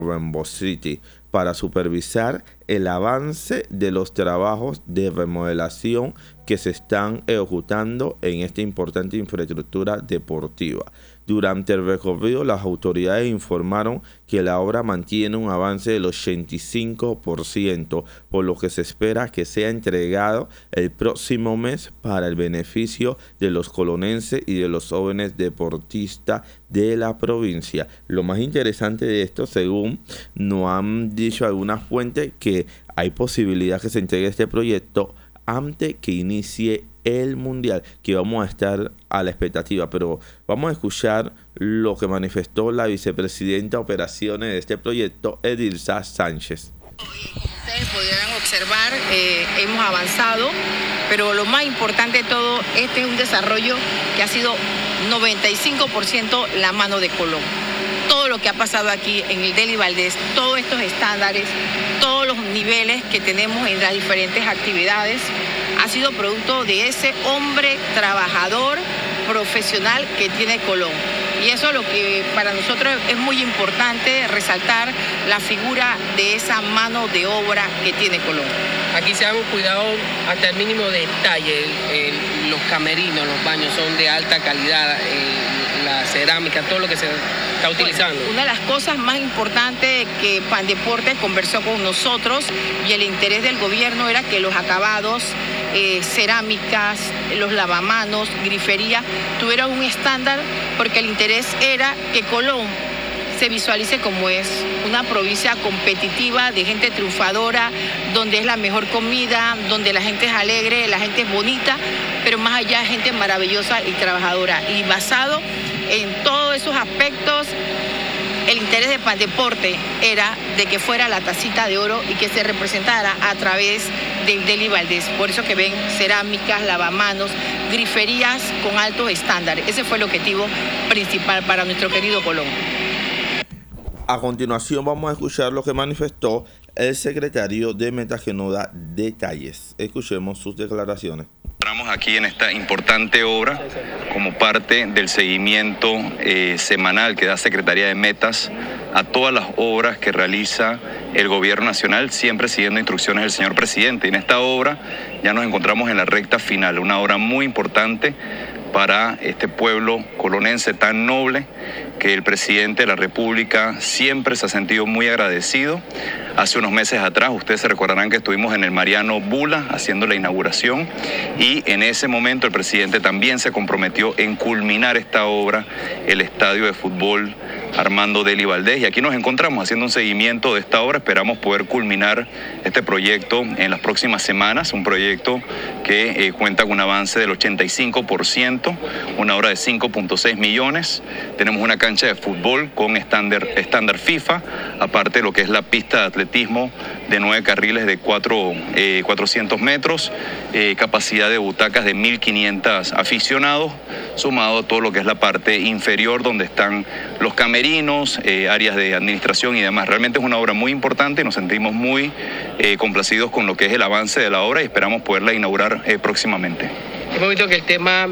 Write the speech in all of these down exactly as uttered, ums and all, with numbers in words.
Rainbow City para supervisar el avance de los trabajos de remodelación que se están ejecutando en esta importante infraestructura deportiva. Durante el recorrido, las autoridades informaron que la obra mantiene un avance del ochenta y cinco por ciento, por lo que se espera que sea entregado el próximo mes para el beneficio de los colonenses y de los jóvenes deportistas de la provincia. Lo más interesante de esto, según nos han dicho algunas fuentes, que hay posibilidad que se entregue este proyecto antes que inicie el mundial, que vamos a estar a la expectativa. Pero vamos a escuchar lo que manifestó la vicepresidenta de operaciones de este proyecto, Edilza Sánchez. Como ustedes podrán observar, eh, hemos avanzado, pero lo más importante de todo, este es un desarrollo que ha sido noventa y cinco por ciento la mano de Colón. Todo lo que ha pasado aquí en el Deli Valdés, todos estos estándares, todos los niveles que tenemos en las diferentes actividades, ha sido producto de ese hombre trabajador, profesional que tiene Colón. Y eso es lo que para nosotros es muy importante, resaltar la figura de esa mano de obra que tiene Colón. Aquí se han cuidado hasta el mínimo detalle. El, el, los camerinos, los baños son de alta calidad, el, la cerámica, todo lo que se está utilizando. Bueno, una de las cosas más importantes que Pandeportes conversó con nosotros y el interés del gobierno era que los acabados, eh, cerámicas, los lavamanos, grifería, tuvieran un estándar, porque el interés era que Colón se visualice como es una provincia competitiva, de gente triunfadora, donde es la mejor comida, donde la gente es alegre, la gente es bonita, pero más allá gente maravillosa y trabajadora. Y basado en todos esos aspectos, el interés de Pandeporte era de que fuera la tacita de oro y que se representara a través del Deli Valdés. Por eso que ven cerámicas, lavamanos, griferías con altos estándares. Ese fue el objetivo principal para nuestro querido Colón. A continuación vamos a escuchar lo que manifestó el secretario de Metagenoda Detalles. Escuchemos sus declaraciones. Estamos aquí en esta importante obra como parte del seguimiento eh, semanal que da Secretaría de Metas a todas las obras que realiza el Gobierno Nacional, siempre siguiendo instrucciones del señor presidente. Y en esta obra ya nos encontramos en la recta final, una obra muy importante para este pueblo colonense tan noble, que el presidente de la República siempre se ha sentido muy agradecido. Hace unos meses atrás, ustedes se recordarán que estuvimos en el Mariano Bula haciendo la inauguración, y en ese momento el presidente también se comprometió en culminar esta obra, el estadio de fútbol Armando Deli Valdés, y aquí nos encontramos haciendo un seguimiento de esta obra. Esperamos poder culminar este proyecto en las próximas semanas, un proyecto que eh, cuenta con un avance del ochenta y cinco por ciento, una obra de cinco punto seis millones, tenemos una cancha de fútbol con estándar, estándar FIFA, aparte de lo que es la pista de atletismo de nueve carriles de cuatro, eh, cuatrocientos metros, eh, capacidad de butacas de mil quinientos aficionados, sumado a todo lo que es la parte inferior donde están los camerinos, eh, áreas de administración y demás. Realmente es una obra muy importante y nos sentimos muy eh, complacidos con lo que es el avance de la obra y esperamos poderla inaugurar eh, próximamente. Hemos visto que el tema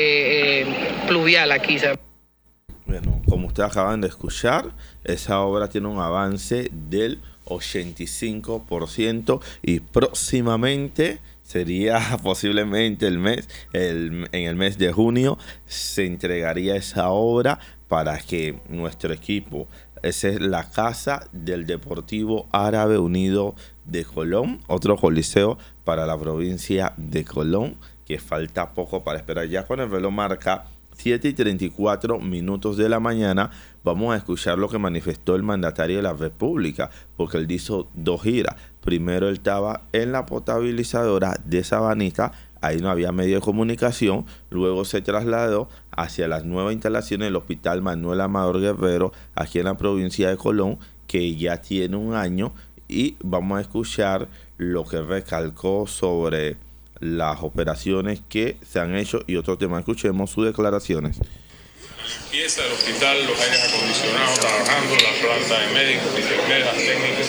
de eh, pluvial aquí se... Bueno, como ustedes acaban de escuchar, esa obra tiene un avance del ochenta y cinco por ciento y próximamente, sería posiblemente el mes, el, en el mes de junio, se entregaría esa obra para que nuestro equipo, esa es la casa del Deportivo Árabe Unido de Colón, otro coliseo para la provincia de Colón, que falta poco para esperar. Ya con el reloj marca siete y treinta y cuatro minutos de la mañana, vamos a escuchar lo que manifestó el mandatario de la República, porque él hizo dos giras. Primero él estaba en la potabilizadora de Sabanita, ahí no había medio de comunicación. Luego se trasladó hacia las nuevas instalaciones del Hospital Manuel Amador Guerrero, aquí en la provincia de Colón, que ya tiene un año, y vamos a escuchar lo que recalcó sobre las operaciones que se han hecho y otro tema. Escuchemos sus declaraciones. Limpieza del hospital, los aires acondicionados trabajando, la planta de médicos, enfermeras, técnicos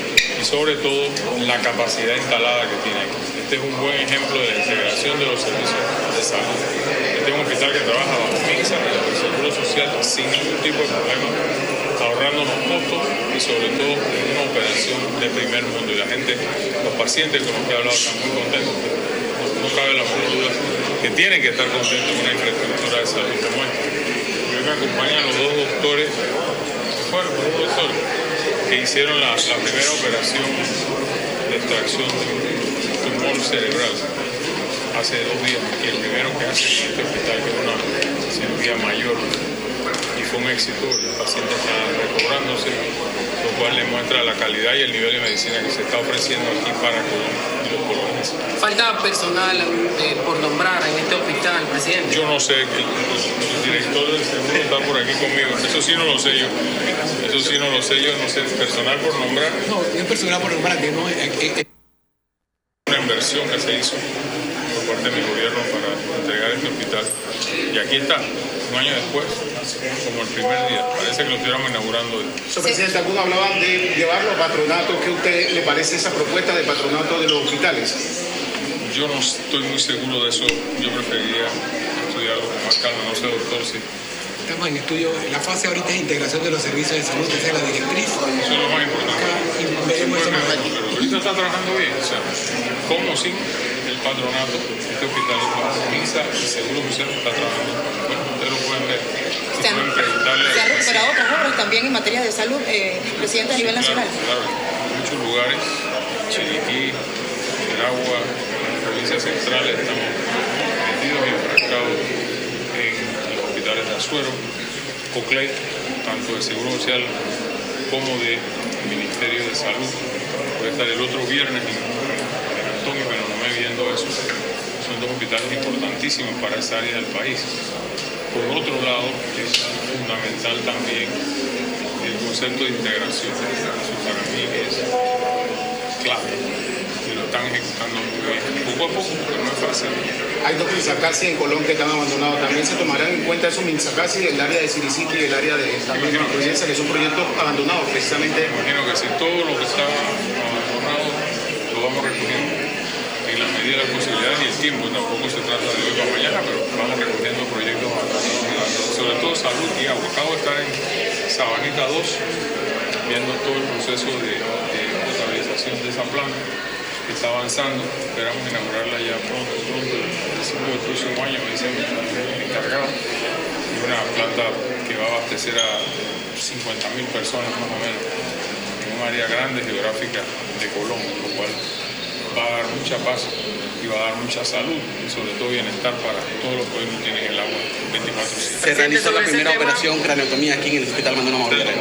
y sobre todo la capacidad instalada que tiene aquí. Este es un buen ejemplo de la integración de los servicios de salud. Este es un hospital que trabaja bajo MINSA y bajo el Seguro Social sin ningún tipo de problema ahorrándonos costos y sobre todo en una operación de primer mundo. Y la gente, los pacientes con los que he hablado están muy contentos. No, no cabe la menor duda que tienen que estar contentos con una infraestructura de salud como esta. A mí me acompañan los dos doctores, fueron los dos doctores, que hicieron la, la primera operación de extracción de un tumor cerebral hace dos días, y el primero que hace en este hospital, que es una cirugía mayor, y fue un éxito. El paciente está recobrándose, lo cual le muestra la calidad y el nivel de medicina que se está ofreciendo aquí para Colón y los colombianos. ¿Falta personal eh, por nombrar en este hospital, presidente? Yo no sé, el, el director del seguro está por aquí conmigo, eso sí no lo sé yo, eso sí no lo sé yo, no sé, personal por nombrar. No, es personal por nombrar, que no es... Eh, eh. Una inversión que se hizo por parte de mi gobierno para entregar este hospital, y aquí está, un año después, como el primer día, parece que lo estuviéramos inaugurando hoy. So, presidente, algunos hablaban de llevarlo a patronato. ¿Qué a usted le parece esa propuesta de patronato de los hospitales? Yo no estoy muy seguro de eso, yo preferiría estudiarlo con más calma, no sé, doctor, si... Estamos en estudio, la fase ahorita es integración de los servicios de salud, que sea la directriz. Eso es lo más importante. Y veremos eso más allá. Pero ahorita está trabajando bien, o sea, como sin el patronato, este hospital, M I S A, el Seguro Social está trabajando. Bueno, ustedes lo pueden ver. Se han, se han recuperado otras obras también en materia de salud, eh, presidente, a nivel nacional. Claro, en muchos lugares, Chiriquí, Veragua, provincias centrales, estamos metidos y enfrascados en los hospitales de Azuero, Coclé, tanto de Seguro Social como del Ministerio de Salud. Voy a estar el otro viernes en, en Antonio, pero no me viendo eso. Son dos hospitales importantísimos para esa área del país. Por otro lado, es fundamental también el concepto de integración. Eso para mí es clave. Y lo están ejecutando muy bien. Poco a poco, pero no es fácil. Hay dos Minsacasi en Colón que están abandonados. ¿También se tomarán en cuenta esos Minsacasi, el área de Siricity y el área de la Providencia, que son proyectos abandonados precisamente? Imagino que si todo lo que está abandonado lo vamos recogiendo en la medida de las posibilidades y el tiempo. Tampoco se trata de hoy para mañana, pero vamos recogiendo proyectos abandonados, sobre todo salud y agua. Acabo de estar en Sabanita dos, viendo todo el proceso de, de estabilización de esa planta, que está avanzando. Esperamos inaugurarla ya pronto, pronto, el próximo año, me dicen encargado. Y una planta que va a abastecer a cincuenta mil personas más o menos, en un área grande geográfica de Colón, lo cual va a dar mucha paz y va a dar mucha salud y sobre todo bienestar para todos los pueblos que tienen el agua veinticuatro siete. Se realizó la primera operación craneotomía aquí en el Hospital Manuel Mauricio.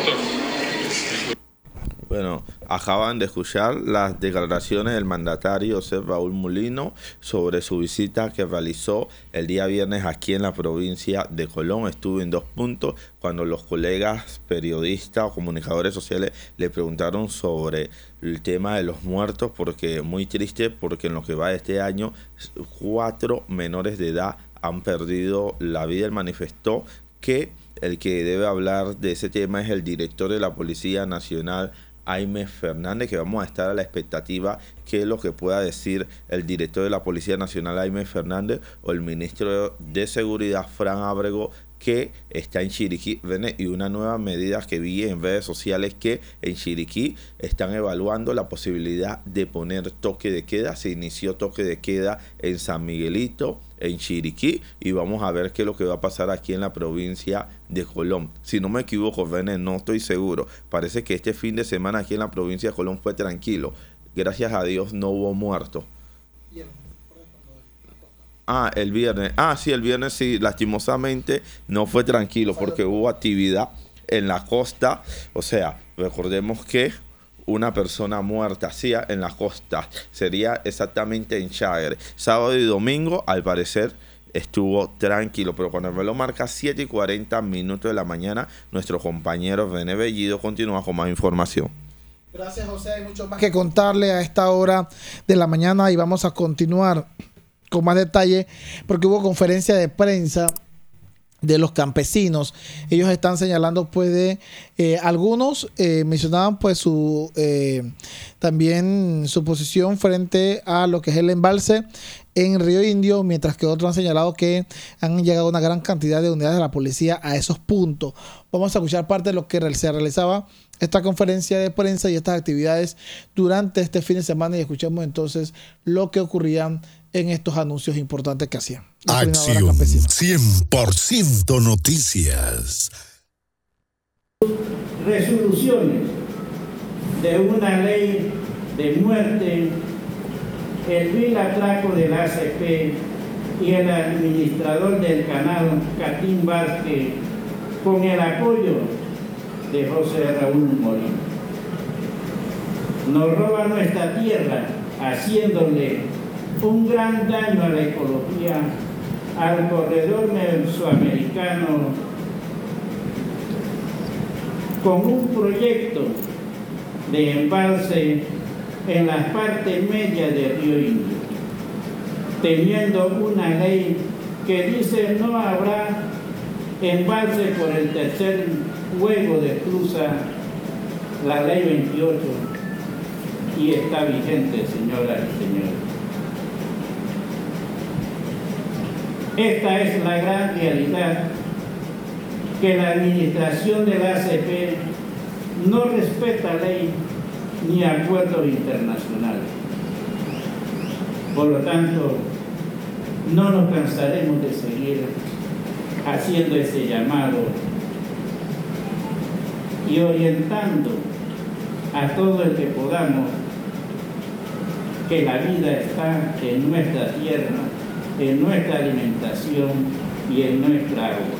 Bueno, acaban de escuchar las declaraciones del mandatario José Raúl Mulino sobre su visita que realizó el día viernes aquí en la provincia de Colón. Estuvo en dos puntos cuando los colegas periodistas o comunicadores sociales le preguntaron sobre el tema de los muertos, porque muy triste, porque en lo que va de este año cuatro menores de edad han perdido la vida. Él manifestó que el que debe hablar de ese tema es el director de la Policía Nacional, Jaime Fernández, que vamos a estar a la expectativa qué es lo que pueda decir el director de la Policía Nacional, Jaime Fernández, o el ministro de Seguridad, Fran Ábrego, que está en Chiriquí. Y una nueva medida que vi en redes sociales, que en Chiriquí están evaluando la posibilidad de poner toque de queda. Se inició toque de queda en San Miguelito, en Chiriquí, y vamos a ver qué es lo que va a pasar aquí en la provincia de Colón. Si no me equivoco, René, no estoy seguro, parece que este fin de semana aquí en la provincia de Colón fue tranquilo. Gracias a Dios no hubo muertos. Ah, el viernes. Ah, sí, el viernes sí, lastimosamente no fue tranquilo porque hubo actividad en la costa. O sea, recordemos que una persona muerta hacía en la costa. Sería exactamente en Chagre. Sábado y domingo, al parecer, estuvo tranquilo. Pero cuando el reloj marca siete y cuarenta minutos de la mañana, nuestro compañero René Bellido continúa con más información. Gracias, José. Hay mucho más que contarle a esta hora de la mañana y vamos a continuar con más detalle porque hubo conferencia de prensa de los campesinos. Ellos están señalando pues de eh, algunos eh, mencionaban pues su eh, también su posición frente a lo que es el embalse en Río Indio, mientras que otros han señalado que han llegado una gran cantidad de unidades de la policía a esos puntos. Vamos a escuchar parte de lo que se realizaba esta conferencia de prensa y estas actividades durante este fin de semana y escuchemos entonces lo que ocurría en estos anuncios importantes que hacían. Acción cien por ciento Noticias. Resoluciones de una ley de muerte, el vil atraco del A C P y el administrador del canal, Catín Vázquez, con el apoyo de José Raúl Morín. Nos roba nuestra tierra, haciéndole un gran daño a la ecología, al corredor mesoamericano, con un proyecto de embalse en las partes medias de Río Indio, teniendo una ley que dice no habrá embalse por el tercer juego de Clusa, la ley veintiocho, y está vigente, señoras y señores. Esta es la gran realidad, que la administración del A C P no respeta ley ni acuerdos internacionales. Por lo tanto, no nos cansaremos de seguir haciendo ese llamado y orientando a todo el que podamos que la vida está en nuestra tierra, en nuestra alimentación y en nuestra agua.